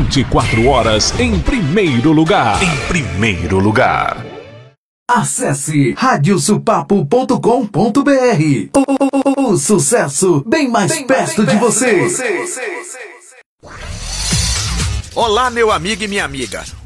24 horas em primeiro lugar. Em primeiro lugar. Acesse radiosupapo.com.br. O sucesso bem mais perto de você. Olá, meu amigo e minha amiga.